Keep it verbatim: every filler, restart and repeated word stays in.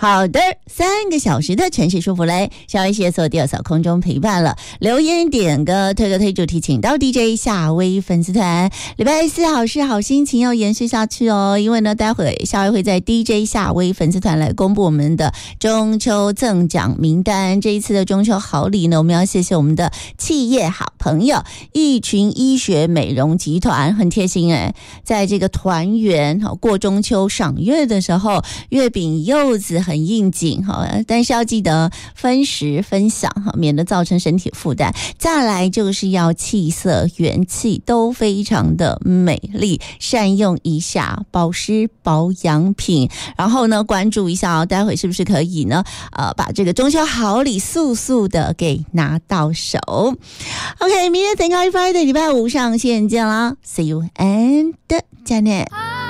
好的，三个小时的城市舒服嘞，小薇谢所第二扫空中陪伴了，留言点歌推歌推主题，请到 D J 夏薇粉丝团。礼拜四好事好心情要延续下去哦，因为呢，待会夏薇会在 D J 夏薇粉丝团来公布我们的中秋赠奖名单。这一次的中秋好礼呢，我们要谢谢我们的企业好朋友一群医学美容集团，很贴心哎，在这个团圆过中秋赏月的时候，月饼柚子很应景，但是要记得分食分享，免得造成身体负担。再来就是要气色元气都非常的美丽，善用一下保湿保养品，然后呢关注一下哦，待会是不是可以呢呃，把这个中秋好礼速速的给拿到手。 OK， 明天Thank God Friday 礼拜五上线见啦， See you and 再见。